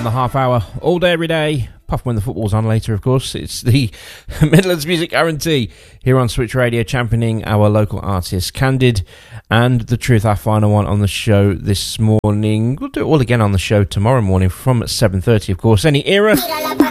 on the half hour, all day, every day. Apart from when the football's on later, of course. It's the Midlands Music Guarantee here on Switch Radio, championing our local artists. Candid and The Truth, our final one on the show this morning. We'll do it all again on the show tomorrow morning from 7:30, of course. Any era